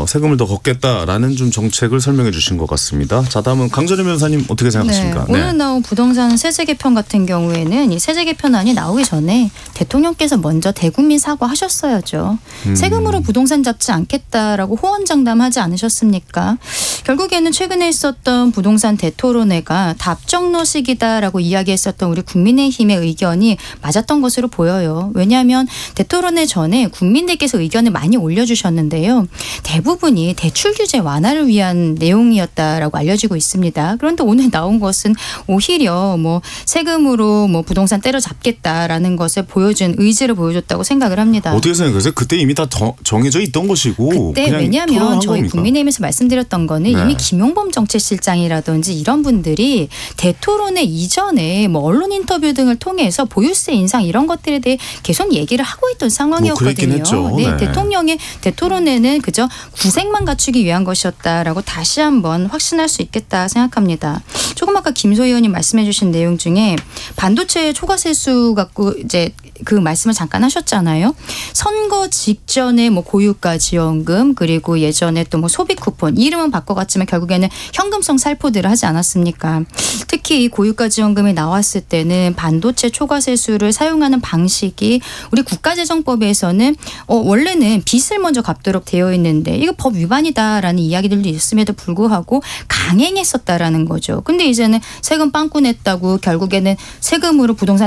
세금을 더 걷겠다라는 좀 정책을 설명해 주신 것 같습니다. 자, 다음은 강전혜 변호사님 어떻게 생각하십니까? 네, 오늘 나온 부동산 세제 개편 같은 경우에는 이 세제 개편안이 나오기 전에 대통령께서 먼저 대국민 사과하셨어야죠. 세금으로 부동산 잡지 않겠다라고 호언장담하지 않으셨습니까? 결국에는 최근에 있었던 부동산 대토론회가 답정너식이다라고 이야기했었던 우리 국민의힘의 의견이 맞았던 것으로 보여요. 왜냐하면 대토론회 전에 국민들께서 의견을 많이 올려주셨는데요. 대부분이 대출 규제 완화를 위한 내용이었다라고 알려지고 있습니다. 그런데 오늘 나온 것은 오히려 뭐 세금으로 뭐 부동산 때려잡겠다라는 것을 보여준 의지를 보여줬다고 생각을 합니다. 어떻게 생각하세요? 그때 이미 다 정해져 있던 것이고. 그때 왜냐하면 저희 국민의힘에서 말씀드렸던 거는 이미 김용범 정책실장이라든지 이런 분들이 대토론회 이전에 뭐 언론 인터뷰 등을 통해서 보유세 인상 이런 것들에 대해 계속 얘기를 하고 있던 상황이었거든요. 네, 대통령의 대토론회는 그저 구색만 갖추기 위한 것이었다라고 다시 한번 확신할 수 있겠다 생각합니다. 조금 아까 김소 의원님 말씀해 주신 내용 중에 반도체 초과세수 갖고 이제 그 말씀을 잠깐 하셨잖아요. 선거 직전에 뭐 고유가 지원금 그리고 예전에 또 뭐 소비 쿠폰 이름은 바꿔갔지만 결국에는 현금성 살포들을 하지 않았습니까? 특히 이 고유가 지원금이 나왔을 때는 반도체 초과세수를 사용하는 방식이 우리 국가재정법에서는 원래는 빚을 먼저 갚도록 되어 있는데 이거 법 위반이다라는 이야기들도 있음에도 불구하고 강행했었다라는 거죠. 근데 이제는 세금 빵꾸 냈다고 결국에는 세금으로 부동산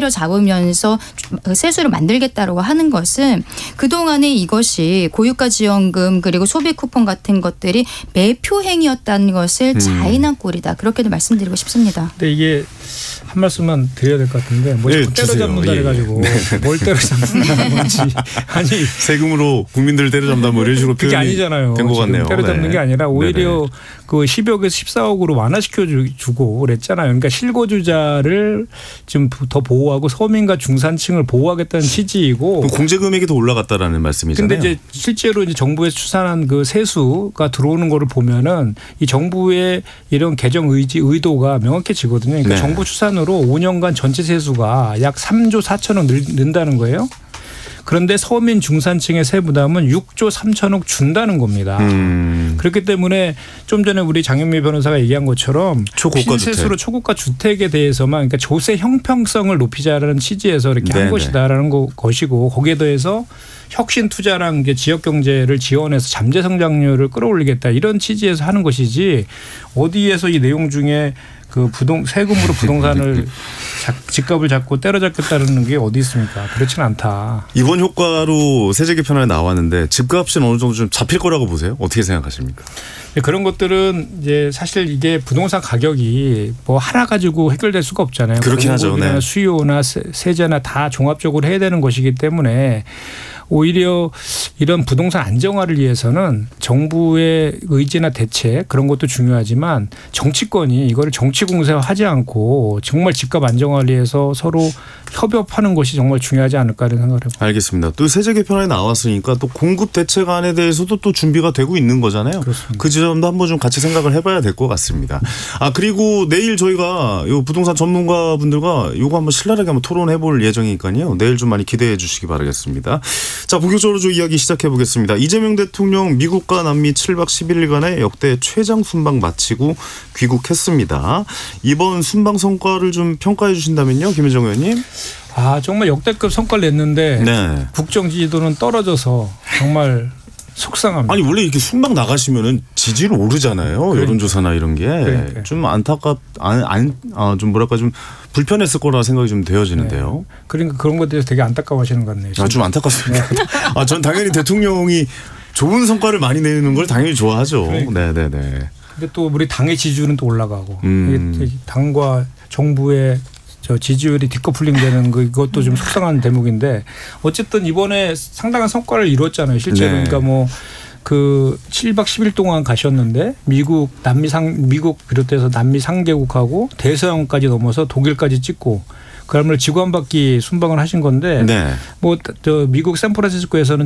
때려잡으면서 세수를 만들겠다라고 하는 것은 그동안에 이것이 고유가 지원금 그리고 소비 쿠폰 같은 것들이 매표 행위였다는 것을 자인한 꼴이다. 그렇게도 말씀드리고 싶습니다. 근데 이게 한 말씀만 드려야 될 것 같은데 뭐 때려잡는다 해가지고 뭘 때려잡는다는 건지 아니 세금으로 국민들을 때려잡는다 뭐 이런 식으로 그게 아니잖아요. 된 것 같네요. 때려잡는 게 아니라 오히려 그 10억에서 14억으로 완화시켜주고 그랬잖아요. 그러니까 실거주자를 좀 더 보호하고 서민과 중산층을 보호하겠다는 취지이고 공제 금액이 더 올라갔다라는 말씀이잖아요. 근데 이제 실제로 이제 정부에서 추산한 그 세수가 들어오는 거를 보면은 이 정부의 이런 개정 의도가 명확해지거든요. 그러니까 정부 추산으로 5년간 전체 세수가 약 3조 4천억 는다는 거예요. 그런데 서민 중산층의 세부담은 6조 3천억 준다는 겁니다. 그렇기 때문에 좀 전에 우리 장현미 변호사가 얘기한 것처럼 신세수로 초고가 주택에 대해서만 그러니까 조세 형평성을 높이자라는 취지에서 이렇게 한 것이다라는 것이고 거기에 더해서 혁신 투자랑 지역 경제를 지원해서 잠재 성장률을 끌어올리겠다 이런 취지에서 하는 것이지 어디에서 이 내용 중에 그 세금으로 부동산을 집값을 잡고 때려잡겠다는 게 어디 있습니까? 그렇지는 않다. 이번 효과로 세제 개편안에 나왔는데 집값은 어느 정도 좀 잡힐 거라고 보세요? 어떻게 생각하십니까? 그런 것들은 이제 사실 이게 부동산 가격이 뭐 하나 가지고 해결될 수가 없잖아요. 그렇긴 하죠. 네. 수요나 세제나 다 종합적으로 해야 되는 것이기 때문에 오히려 이런 부동산 안정화를 위해서는 정부의 의지나 대책 그런 것도 중요하지만 정치권이 이거를 정치 공세화하지 않고 정말 집값 안정화를 위해서 서로 협업하는 것이 정말 중요하지 않을까 하는 생각을 해봅니다. 알겠습니다. 또 세제 개편안이 나왔으니까 또 공급 대책안에 대해서도 또 준비가 되고 있는 거잖아요. 그렇습니다. 그 지점도 한번 좀 같이 생각을 해봐야 될 것 같습니다. 그리고 내일 저희가 요 부동산 전문가분들과 요거 한번 신랄하게 한번 토론해볼 예정이니까요. 내일 좀 많이 기대해 주시기 바라겠습니다. 자, 본격적으로 좀 이야기 시작해 보겠습니다. 이재명 대통령 미국과 남미 7박 11일간의 역대 최장 순방 마치고 귀국했습니다. 이번 순방 성과를 좀 평가해 주신다면요, 김현정 의원님. 정말 역대급 성과를 냈는데 국정 지지도는 떨어져서 정말 속상합니다. 아니 원래 이렇게 순방 나가시면은 지지율 오르잖아요. 여론조사나 이런 게 좀 좀 뭐랄까 좀 불편했을 거라 생각이 좀 되어지는데요. 그러니까 그런 것에 대해서 되게 안타까워하시는 것 같네요. 좀 안타깝습니다. 전 당연히 대통령이 좋은 성과를 많이 내는 걸 당연히 좋아하죠. 네네네. 근데 또 우리 당의 지지율은 또 올라가고 당과 정부의 지지율이 디커플링 되는 그것도 좀 속상한 대목인데 어쨌든 이번에 상당한 성과를 이뤘잖아요. 실제로 그러니까 뭐 그 7박 10일 동안 가셨는데 미국 비롯해서 남미 3개국하고 대서양까지 넘어서 독일까지 찍고 그러면 지구 한 바퀴 순방을 하신 건데 뭐 미국 샌프란시스코에서는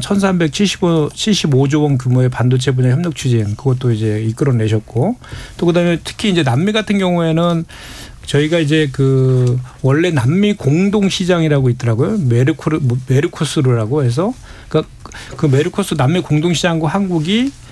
1,375조 원 규모의 반도체 분야 협력 추진 그것도 이제 이끌어내셨고 또 그다음에 특히 이제 남미 같은 경우에는 저희가 이제 그 원래 남미 공동 시장이라고 있더라고요. 메르코스루라고 해서 그 메르코스 남미 공동 시장과 한국이